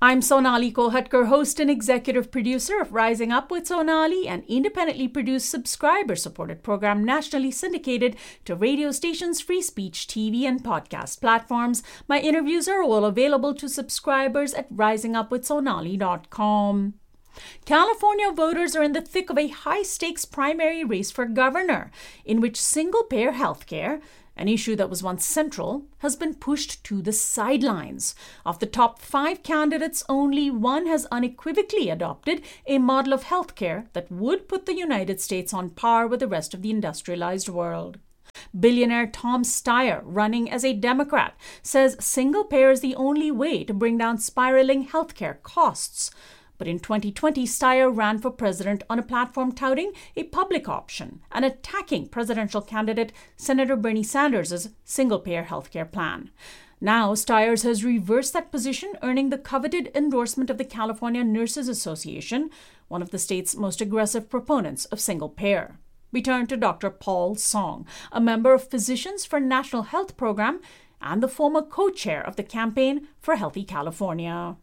I'm Sonali Kolhatkar, host and executive producer of Rising Up with Sonali, an independently produced subscriber-supported program nationally syndicated to radio stations, free speech, TV, and podcast platforms. My interviews are all available to subscribers at risingupwithsonali.com. California voters are in the thick of a high-stakes primary race for governor, in which single-payer healthcare, an issue that was once central, has been pushed to the sidelines. Of the top 5 candidates, only one has unequivocally adopted a model of healthcare that would put the United States on par with the rest of the industrialized world. Billionaire Tom Steyer, running as a Democrat, says single-payer is the only way to bring down spiraling healthcare costs. But in 2020, Steyer ran for president on a platform touting a public option and attacking presidential candidate Senator Bernie Sanders' single-payer healthcare plan. Now, Steyer has reversed that position, earning the coveted endorsement of the California Nurses Association, one of the state's most aggressive proponents of single-payer. We turn to Dr. Paul Song, a member of Physicians for National Health Program and the former co-chair of the Campaign for Healthy California.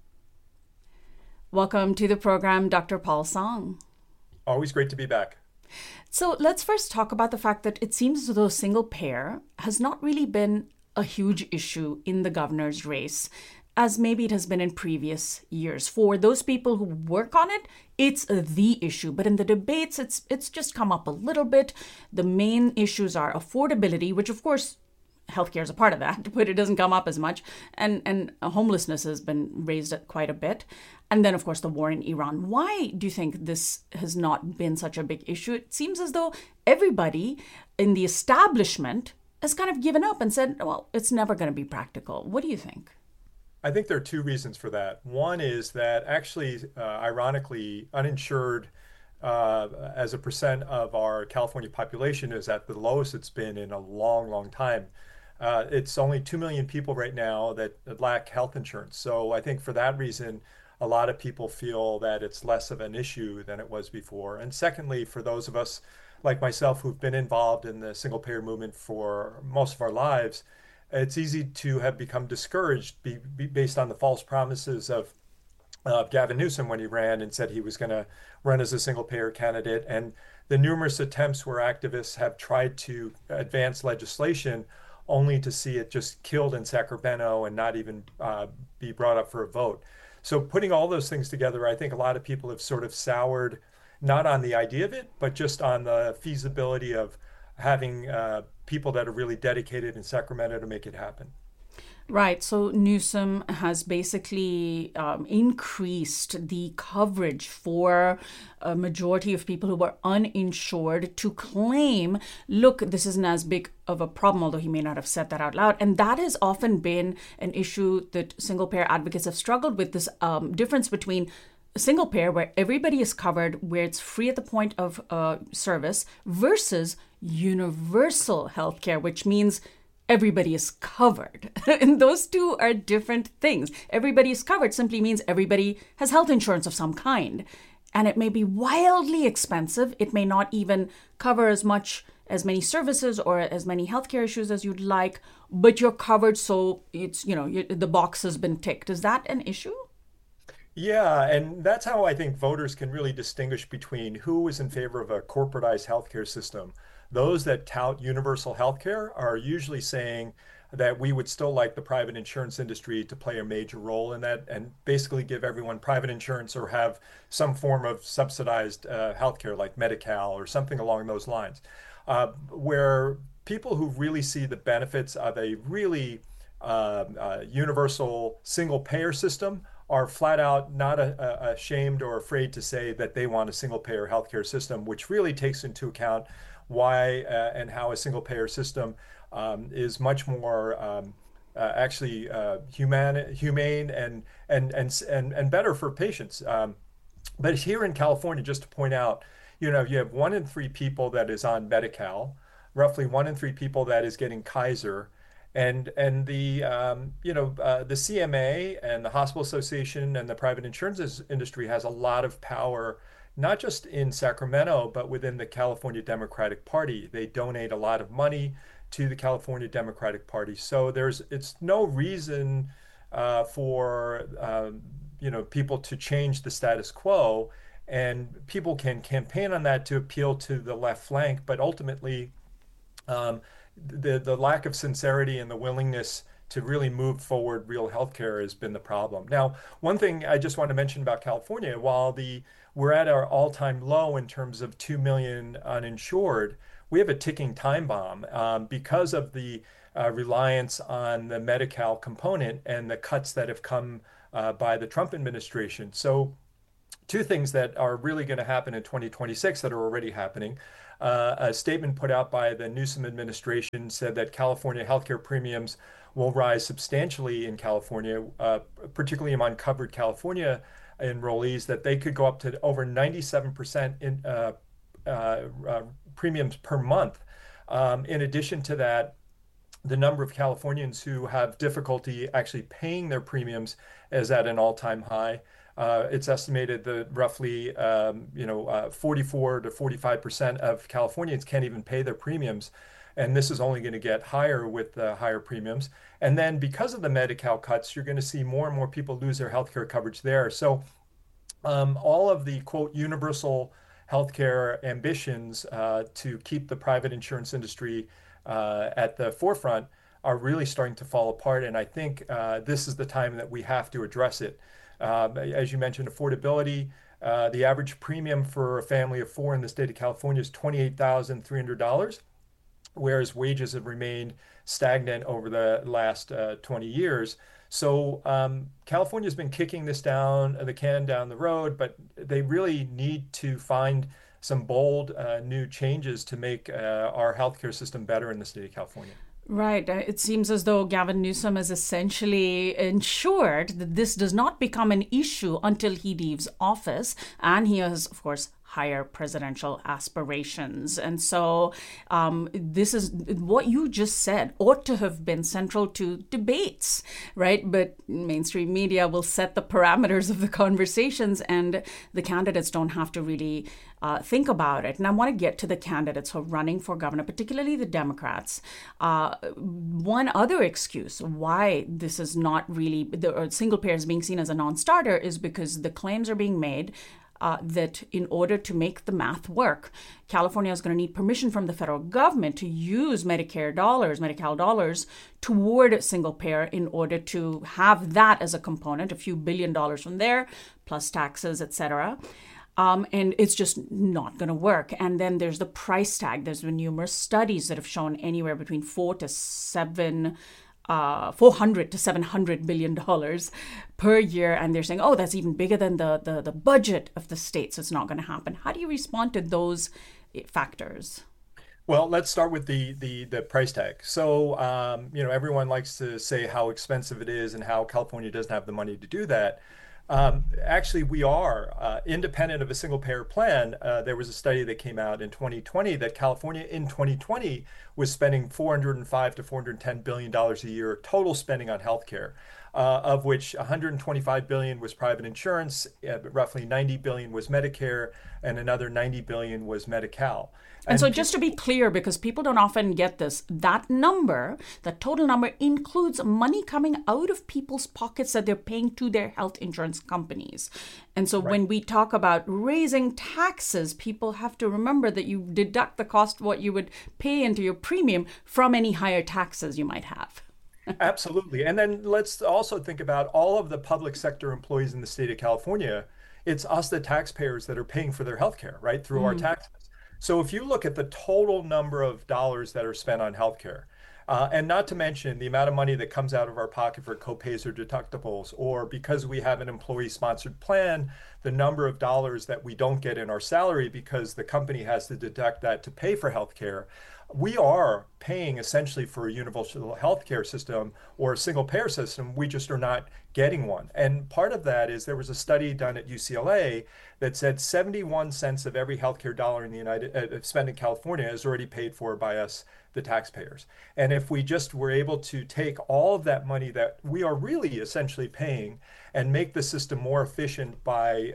Welcome to the program, Dr. Paul Song. Always great to be back. So let's first talk about the fact that it seems as though single payer has not really been a huge issue in the governor's race, as maybe it has been in previous years. For those people who work on it, it's the issue. But in the debates, it's just come up a little bit. The main issues are affordability, which of course healthcare is a part of that, but it doesn't come up as much. And homelessness has been raised quite a bit. And then, of course, the war in Iran. Why do you think this has not been such a big issue? It seems as though everybody in the establishment has kind of given up and said, well, it's never going to be practical. What do you think? I think there are 2 reasons for that. One is that actually, ironically, uninsured as a percent of our California population is at the lowest it's been in a long, long time. It's only 2 million people right now that lack health insurance. So I think for that reason, a lot of people feel that it's less of an issue than it was before. And secondly, for those of us like myself who've been involved in the single payer movement for most of our lives, it's easy to have become discouraged based on the false promises of Gavin Newsom when he ran and said he was going to run as a single payer candidate, and the numerous attempts where activists have tried to advance legislation only to see it just killed in Sacramento and not even be brought up for a vote. So putting all those things together, I think a lot of people have sort of soured, not on the idea of it, but just on the feasibility of having people that are really dedicated in Sacramento to make it happen. Right. So Newsom has basically increased the coverage for a majority of people who are uninsured to claim, look, this isn't as big of a problem, although he may not have said that out loud. And that has often been an issue that single-payer advocates have struggled with, this difference between single payer, where everybody is covered, where it's free at the point of service, versus universal healthcare, which means everybody is covered. And those two are different things. Everybody is covered simply means everybody has health insurance of some kind. And it may be wildly expensive. It may not even cover as many services or as many healthcare issues as you'd like, but you're covered, so it's, the box has been ticked. Is that an issue? Yeah, and that's how I think voters can really distinguish between who is in favor of a corporatized healthcare system. Those that tout universal healthcare are usually saying that we would still like the private insurance industry to play a major role in that and basically give everyone private insurance or have some form of subsidized healthcare like Medi-Cal or something along those lines. Where people who really see the benefits of a really universal single payer system are flat out not ashamed or afraid to say that they want a single payer healthcare system, which really takes into account why and how a single payer system is much more actually humane and better for patients. But here in California, just to point out, you have 1 in 3 people that is on Medi-Cal, roughly 1 in 3 people that is getting Kaiser. And the CMA and the Hospital Association and the private insurance industry has a lot of power, not just in Sacramento, but within the California Democratic Party. They donate a lot of money to the California Democratic Party. So it's no reason for people to change the status quo, and people can campaign on that to appeal to the left flank, but ultimately, um, the lack of sincerity and the willingness to really move forward real healthcare has been the problem. Now, one thing I just want to mention about California, while we're at our all-time low in terms of 2 million uninsured, we have a ticking time bomb because of the reliance on the Medi-Cal component and the cuts that have come by the Trump administration. So two things that are really going to happen in 2026 that are already happening. A statement put out by the Newsom administration said that California healthcare premiums will rise substantially in California, particularly among covered California enrollees, that they could go up to over 97% in premiums per month. In addition to that, the number of Californians who have difficulty actually paying their premiums is at an all-time high. It's estimated that roughly 44 to 45% of Californians can't even pay their premiums. And this is only going to get higher with higher premiums. And then because of the Medi-Cal cuts, you're going to see more and more people lose their healthcare coverage there. So all of the, quote, universal healthcare ambitions to keep the private insurance industry at the forefront are really starting to fall apart. And I think this is the time that we have to address it. As you mentioned, affordability, the average premium for a family of four in the state of California is $28,300, whereas wages have remained stagnant over the last 20 years. So California's been kicking the can down the road, but they really need to find some bold new changes to make our healthcare system better in the state of California. Right. It seems as though Gavin Newsom has essentially ensured that this does not become an issue until he leaves office. And he has, of course, higher presidential aspirations. And so this is what you just said ought to have been central to debates, right? But mainstream media will set the parameters of the conversations, and the candidates don't have to really think about it. And I want to get to the candidates who are running for governor, particularly the Democrats. One other excuse why this is not really, the single payer is being seen as a non-starter, is because the claims are being made that in order to make the math work, California is going to need permission from the federal government to use Medicare dollars, Medi-Cal dollars, toward single payer in order to have that as a component, a few $1 billion from there, plus taxes, etc. And it's just not going to work. And then there's the price tag. There's been numerous studies that have shown anywhere between $400 to $700 billion per year, and they're saying, oh, that's even bigger than the budget of the state, so it's not going to happen. How do you respond to those factors? Well, let's start with the price tag. So, everyone likes to say how expensive it is and how California doesn't have the money to do that. Actually, we are independent of a single payer plan. There was a study that came out in 2020 that California in 2020 was spending $405 to $410 billion a year total spending on healthcare, of which $125 billion was private insurance, roughly $90 billion was Medicare, and another $90 billion was Medi-Cal. And so just to be clear, because people don't often get this, that number, the total number, includes money coming out of people's pockets that they're paying to their health insurance companies. And so when we talk about raising taxes, people have to remember that you deduct the cost, what you would pay into your premium, from any higher taxes you might have. Absolutely. And then let's also think about all of the public sector employees in the state of California. It's us, the taxpayers, that are paying for their health care, right, through our taxes. So if you look at the total number of dollars that are spent on healthcare, and not to mention the amount of money that comes out of our pocket for copays or deductibles, or because we have an employee-sponsored plan, the number of dollars that we don't get in our salary because the company has to deduct that to pay for healthcare, we are paying essentially for a universal healthcare system or a single payer system. We just are not getting one. And part of that is there was a study done at UCLA that said 71 cents of every healthcare dollar in the spent in California is already paid for by us, the taxpayers. And if we just were able to take all of that money that we are really essentially paying and make the system more efficient by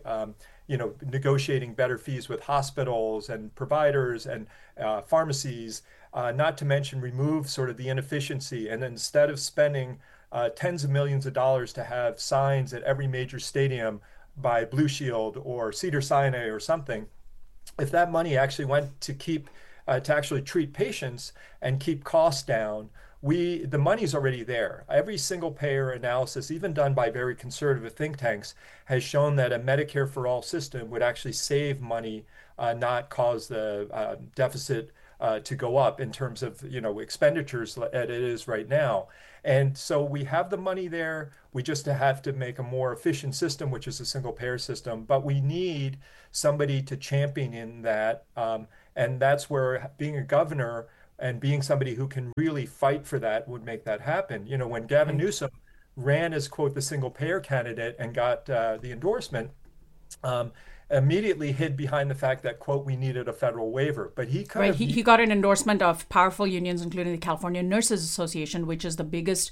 negotiating better fees with hospitals and providers and pharmacies, not to mention remove sort of the inefficiency. And instead of spending tens of millions of dollars to have signs at every major stadium by Blue Shield or Cedars-Sinai or something, if that money actually went to keep to actually treat patients and keep costs down, the money's already there. Every single payer analysis, even done by very conservative think tanks, has shown that a Medicare for all system would actually save money, not cause the deficit to go up in terms of expenditures as it is right now. And so we have the money there. We just have to make a more efficient system, which is a single payer system. But we need somebody to champion in that. And that's where being a governor and being somebody who can really fight for that would make that happen. When Gavin Newsom ran as, quote, the single payer candidate and got the endorsement, immediately hid behind the fact that, quote, we needed a federal waiver. But he could have... He got an endorsement of powerful unions, including the California Nurses Association, which is the biggest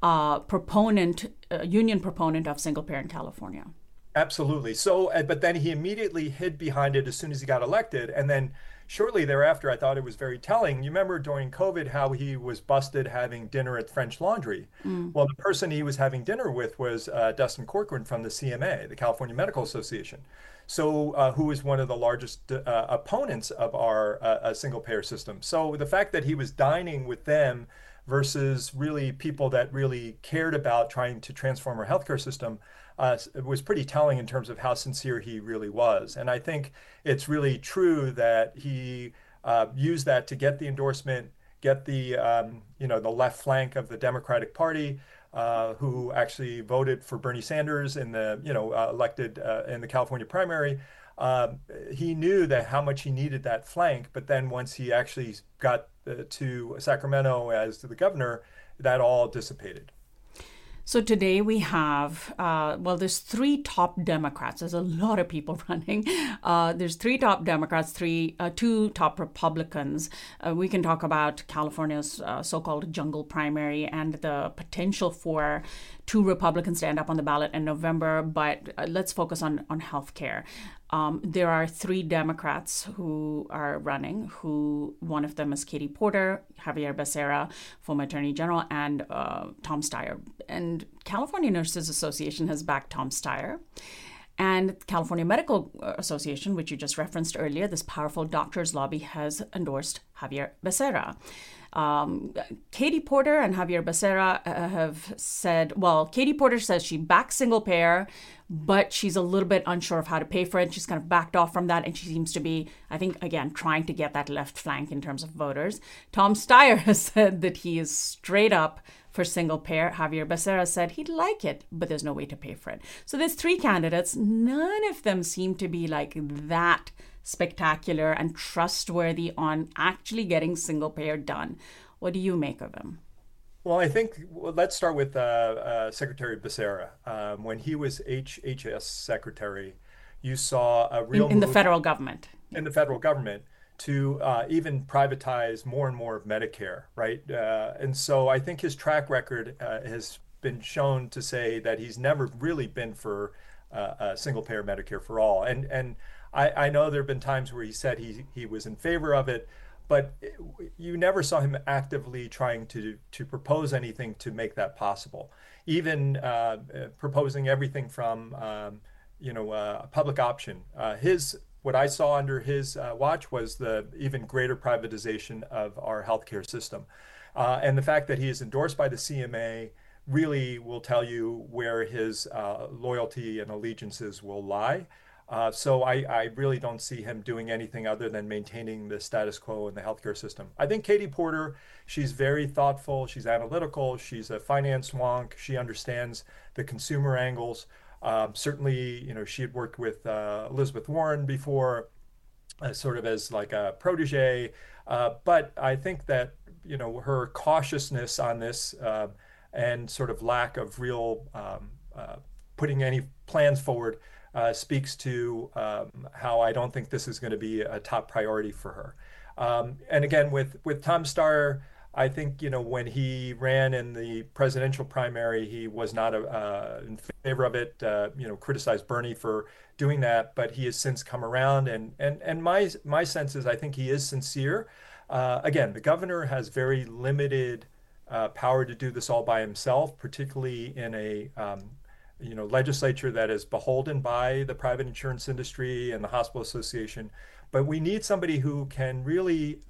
union proponent of single payer in California. Absolutely. So, but then he immediately hid behind it as soon as he got elected. And then shortly thereafter, I thought it was very telling. You remember during COVID how he was busted having dinner at French Laundry? Well, the person he was having dinner with was Dustin Corcoran from the CMA, the California Medical Association. So who is one of the largest opponents of our single payer system. So the fact that he was dining with them versus really people that really cared about trying to transform our healthcare system was pretty telling in terms of how sincere he really was. And I think it's really true that he used that to get the endorsement, get the the left flank of the Democratic Party, who actually voted for Bernie Sanders in the elected in the California primary. He knew that how much he needed that flank, but then once he actually got to Sacramento as the governor, that all dissipated. So today we have, there's three top Democrats. There's a lot of people running. There's three top Democrats, two top Republicans. We can talk about California's so-called jungle primary and the potential for two Republicans to end up on the ballot in November. But let's focus on healthcare. There are three Democrats who are running, one of them is Katie Porter, Javier Becerra, former Attorney General, and Tom Steyer. And California Nurses Association has backed Tom Steyer. And California Medical Association, which you just referenced earlier, this powerful doctors lobby, has endorsed Javier Becerra. Katie Porter and Javier Becerra have said, Katie Porter says she backs single payer, but she's a little bit unsure of how to pay for it. She's kind of backed off from that, and she seems to be, I think, again, trying to get that left flank in terms of voters. Tom Steyer has said that he is straight up for single payer. Javier Becerra said he'd like it, but there's no way to pay for it. So there's three candidates. None of them seem to be like that spectacular and trustworthy on actually getting single payer done. What do you make of them? Well, I think let's start with Secretary Becerra. When he was HHS secretary, you saw a real in the federal government. In the federal government to even privatize more and more of Medicare, right? And so I think his track record has been shown to say that he's never really been for a single payer Medicare for all. And I know there have been times where he said he was in favor of it, but you never saw him actively trying to propose anything to make that possible. Even proposing everything from a public option. What I saw under his watch was the even greater privatization of our healthcare system, and the fact that he is endorsed by the CMA really will tell you where his loyalty and allegiances will lie. So I really don't see him doing anything other than maintaining the status quo in the healthcare system. I think Katie Porter, she's very thoughtful, she's analytical, she's a finance wonk, she understands the consumer angles. Certainly, she had worked with Elizabeth Warren before, sort of as like a protege. But I think that, her cautiousness on this and sort of lack of real putting any plans forward speaks to how I don't think this is going to be a top priority for her. And again, with Tom Steyer, I think, when he ran in the presidential primary, he was not in favor of it, criticized Bernie for doing that, but he has since come around. And my sense is I think he is sincere. Again, the governor has very limited power to do this all by himself, particularly in a legislature that is beholden by the private insurance industry and the hospital association. But we need somebody who can really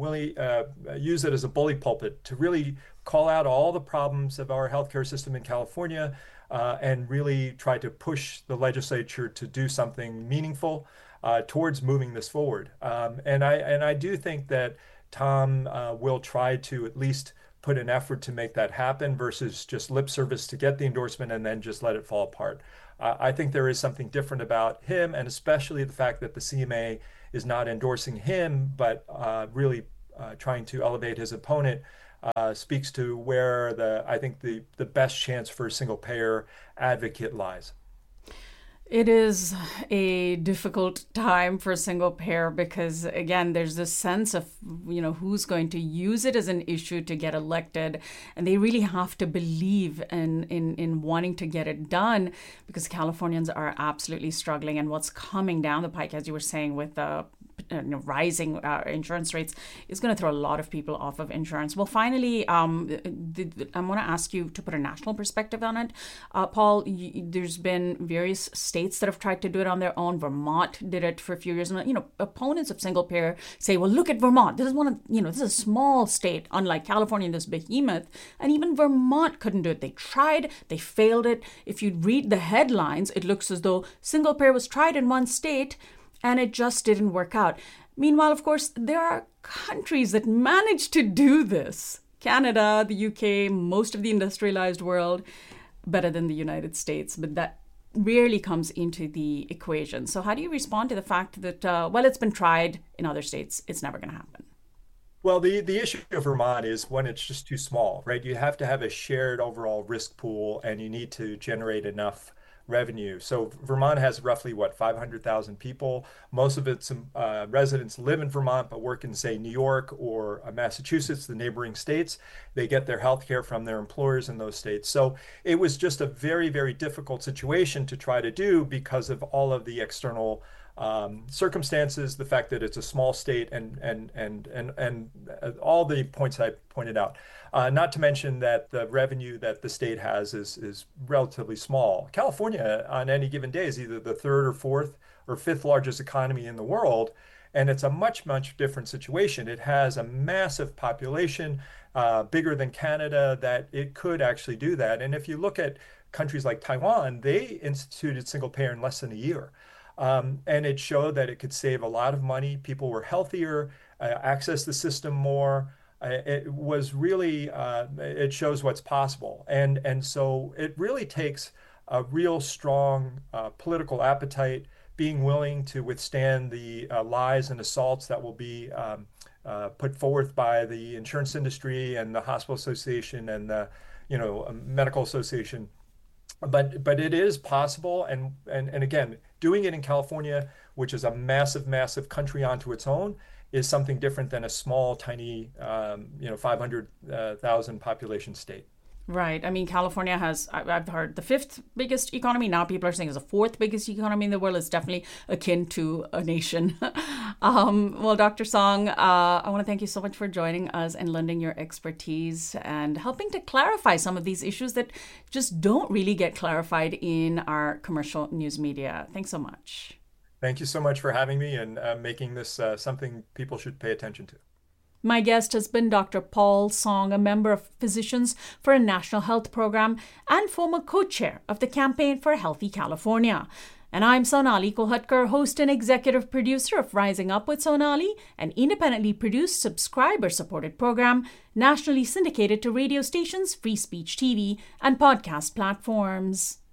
use it as a bully pulpit to really call out all the problems of our healthcare system in California and really try to push the legislature to do something meaningful towards moving this forward. And I do think that Tom will try to at least put an effort to make that happen versus just lip service to get the endorsement and then just let it fall apart. I think there is something different about him, and especially the fact that the CMA is not endorsing him, but really trying to elevate his opponent speaks to where I think the best chance for a single payer advocate lies. It is a difficult time for a single payer because, again, there's this sense of, who's going to use it as an issue to get elected. And they really have to believe in wanting to get it done because Californians are absolutely struggling. And what's coming down the pike, as you were saying, with the rising insurance rates is going to throw a lot of people off of insurance. Well, finally, I want to ask you to put a national perspective on it. Paul, there's been various states that have tried to do it on their own. Vermont did it for a few years. And, opponents of single payer say, well, look at Vermont. This is a small state, unlike California, this behemoth. And even Vermont couldn't do it. They tried, they failed it. If you read the headlines, it looks as though single payer was tried in one state and it just didn't work out. Meanwhile, of course, there are countries that managed to do this. Canada, the UK, most of the industrialized world, better than the United States, but that rarely comes into the equation. So how do you respond to the fact that, it's been tried in other states, it's never going to happen? Well, the issue of Vermont is when it's just too small, right? You have to have a shared overall risk pool and you need to generate enough revenue. So Vermont has roughly 500,000 people. Most of its residents live in Vermont, but work in, say, New York or Massachusetts, the neighboring states. They get their health care from their employers in those states. So it was just a very, very difficult situation to try to do because of all of the external circumstances, the fact that it's a small state, and all the points I pointed out. Not to mention that the revenue that the state has is relatively small. California, on any given day, is either the third or fourth or fifth largest economy in the world, and it's a much, much different situation. It has a massive population, bigger than Canada, that it could actually do that. And if you look at countries like Taiwan, they instituted single payer in less than a year. And it showed that it could save a lot of money. People were healthier, accessed the system more. It was really, it shows what's possible. And so it really takes a real strong political appetite, being willing to withstand the lies and assaults that will be put forth by the insurance industry and the hospital association and the medical association. But it is possible, and again, doing it in California, which is a massive, massive country onto its own, is something different than a small, tiny, 500,000 population state. Right. I mean, California has, I've heard, the fifth biggest economy. Now people are saying it's the fourth biggest economy in the world. It's definitely akin to a nation. Well, Dr. Song, I want to thank you so much for joining us and lending your expertise and helping to clarify some of these issues that just don't really get clarified in our commercial news media. Thanks so much. Thank you so much for having me and making this something people should pay attention to. My guest has been Dr. Paul Song, a member of Physicians for a National Health Program and former co-chair of the Campaign for a Healthy California. And I'm Sonali Kolhatkar, host and executive producer of Rising Up with Sonali, an independently produced, subscriber-supported program, nationally syndicated to radio stations, free speech TV, and podcast platforms.